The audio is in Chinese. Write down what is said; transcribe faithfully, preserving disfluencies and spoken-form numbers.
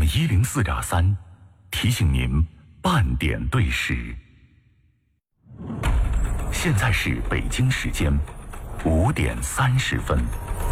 M 一零四点三提醒您半点对时。现在是北京时间五点三十分。